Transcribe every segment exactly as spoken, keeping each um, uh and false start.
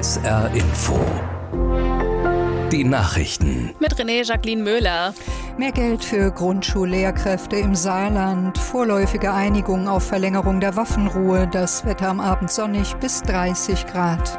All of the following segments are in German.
S R Info. Die Nachrichten. Mit René Jacqueline Möhler. Mehr Geld für Grundschullehrkräfte im Saarland. Vorläufige Einigung auf Verlängerung der Waffenruhe. Das Wetter am Abend sonnig bis dreißig Grad.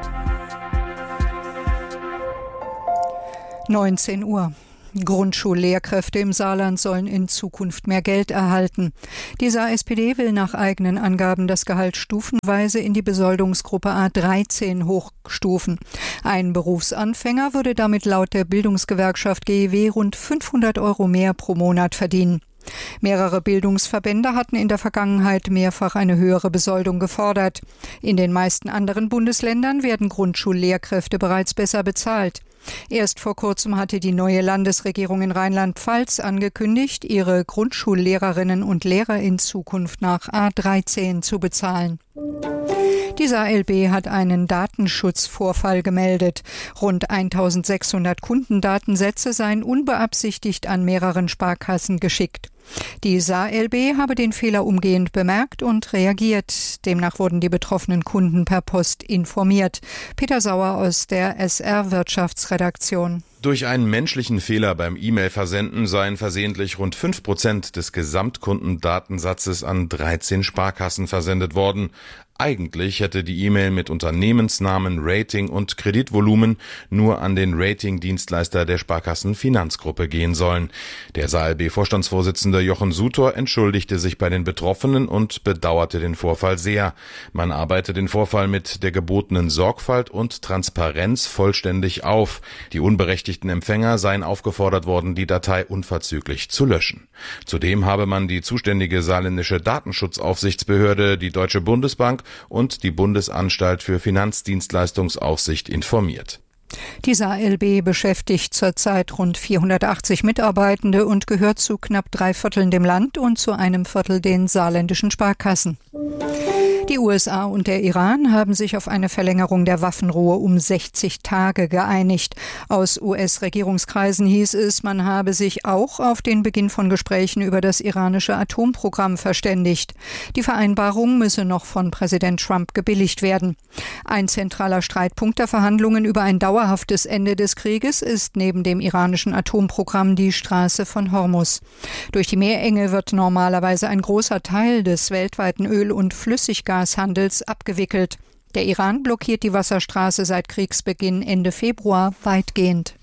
neunzehn Uhr. Grundschullehrkräfte im Saarland sollen in Zukunft mehr Geld erhalten. Die Saar-S P D will nach eigenen Angaben das Gehalt stufenweise in die Besoldungsgruppe A dreizehn hochstufen. Ein Berufsanfänger würde damit laut der Bildungsgewerkschaft G E W rund fünfhundert Euro mehr pro Monat verdienen. Mehrere Bildungsverbände hatten in der Vergangenheit mehrfach eine höhere Besoldung gefordert. In den meisten anderen Bundesländern werden Grundschullehrkräfte bereits besser bezahlt. Erst vor kurzem hatte die neue Landesregierung in Rheinland-Pfalz angekündigt, ihre Grundschullehrerinnen und Lehrer in Zukunft nach A dreizehn zu bezahlen. Die Saar L B hat einen Datenschutzvorfall gemeldet. Rund eintausendsechshundert Kundendatensätze seien unbeabsichtigt an mehreren Sparkassen geschickt. Die Saar L B habe den Fehler umgehend bemerkt und reagiert. Demnach wurden die betroffenen Kunden per Post informiert. Peter Sauer aus der S R-Wirtschaftsredaktion. Durch einen menschlichen Fehler beim E-Mail-Versenden seien versehentlich rund fünf Prozent des Gesamtkundendatensatzes an dreizehn Sparkassen versendet worden. Eigentlich hätte die E-Mail mit Unternehmensnamen, Rating und Kreditvolumen nur an den Ratingdienstleister der Sparkassen-Finanzgruppe gehen sollen. Der Saar L B-Vorstandsvorsitzende Jochen Sutor entschuldigte sich bei den Betroffenen und bedauerte den Vorfall sehr. Man arbeite den Vorfall mit der gebotenen Sorgfalt und Transparenz vollständig auf. Die unberechtigten Empfänger seien aufgefordert worden, die Datei unverzüglich zu löschen. Zudem habe man die zuständige saarländische Datenschutzaufsichtsbehörde, die Deutsche Bundesbank und die Bundesanstalt für Finanzdienstleistungsaufsicht informiert. Die Saar L B beschäftigt zurzeit rund vierhundertachtzig Mitarbeitende und gehört zu knapp drei Vierteln dem Land und zu einem Viertel den saarländischen Sparkassen. Die U S A und der Iran haben sich auf eine Verlängerung der Waffenruhe um sechzig Tage geeinigt. Aus U S-Regierungskreisen hieß es, man habe sich auch auf den Beginn von Gesprächen über das iranische Atomprogramm verständigt. Die Vereinbarung müsse noch von Präsident Trump gebilligt werden. Ein zentraler Streitpunkt der Verhandlungen über ein dauerhaftes Ende des Krieges ist neben dem iranischen Atomprogramm die Straße von Hormuz. Durch die Meerenge wird normalerweise ein großer Teil des weltweiten Öl- und Flüssiggas Handels abgewickelt. Der Iran blockiert die Wasserstraße seit Kriegsbeginn Ende Februar weitgehend.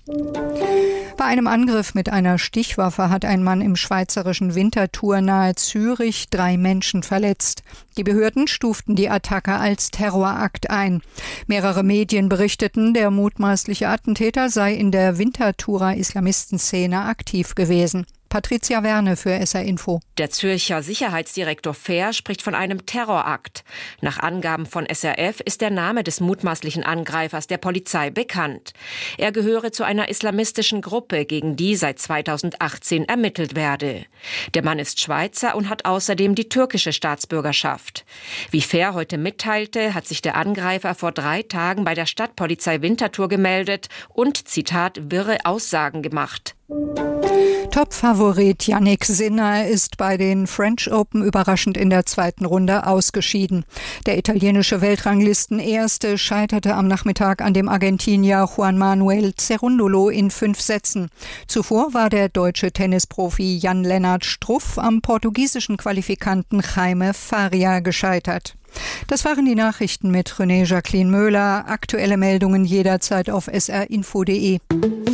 Bei einem Angriff mit einer Stichwaffe hat ein Mann im schweizerischen Winterthur nahe Zürich drei Menschen verletzt. Die Behörden stuften die Attacke als Terrorakt ein. Mehrere Medien berichteten, der mutmaßliche Attentäter sei in der Winterthurer Islamistenszene aktiv gewesen. Patricia Werne für S R Info. Der Zürcher Sicherheitsdirektor Fehr spricht von einem Terrorakt. Nach Angaben von S R F ist der Name des mutmaßlichen Angreifers der Polizei bekannt. Er gehöre zu einer islamistischen Gruppe, gegen die seit zweitausendachtzehn ermittelt werde. Der Mann ist Schweizer und hat außerdem die türkische Staatsbürgerschaft. Wie Fehr heute mitteilte, hat sich der Angreifer vor drei Tagen bei der Stadtpolizei Winterthur gemeldet und, Zitat, wirre Aussagen gemacht. Top-Favorit Jannik Sinner ist bei den French Open überraschend in der zweiten Runde ausgeschieden. Der italienische Weltranglisten-Erste scheiterte am Nachmittag an dem Argentinier Juan Manuel Cerundolo in fünf Sätzen. Zuvor war der deutsche Tennisprofi Jan-Lennart Struff am portugiesischen Qualifikanten Jaime Faria gescheitert. Das waren die Nachrichten mit René Jacqueline Möhler. Aktuelle Meldungen jederzeit auf s r info punkt d e.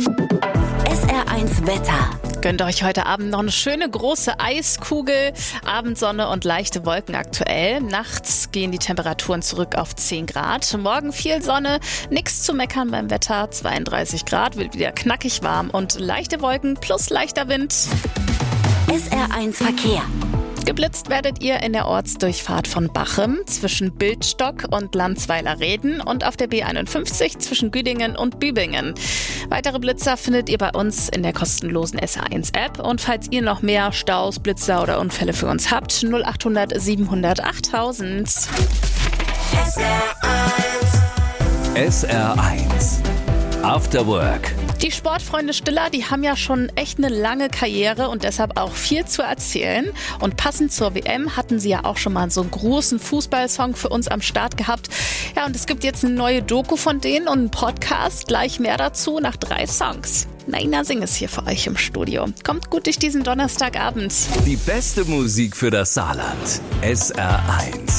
S R eins Wetter. Gönnt euch heute Abend noch eine schöne große Eiskugel, Abendsonne und leichte Wolken aktuell. Nachts gehen die Temperaturen zurück auf zehn Grad. Morgen viel Sonne, nichts zu meckern beim Wetter. zweiunddreißig Grad, wird wieder knackig warm und leichte Wolken plus leichter Wind. S R eins Verkehr. Geblitzt werdet ihr in der Ortsdurchfahrt von Bachem zwischen Bildstock und Landsweiler-Reden und auf der B einundfünfzig zwischen Güdingen und Bübingen. Weitere Blitzer findet ihr bei uns in der kostenlosen S R eins App. Und falls ihr noch mehr Staus, Blitzer oder Unfälle für uns habt, null achthundert siebenhundert achttausend. S R eins. S R eins. After Work. Die Sportfreunde Stiller, die haben ja schon echt eine lange Karriere und deshalb auch viel zu erzählen. Und passend zur W M hatten sie ja auch schon mal so einen großen Fußballsong für uns am Start gehabt. Ja, und es gibt jetzt eine neue Doku von denen und einen Podcast. Gleich mehr dazu nach drei Songs. Naina Singh ist hier für euch im Studio. Kommt gut durch diesen Donnerstagabend. Die beste Musik für das Saarland. S R eins.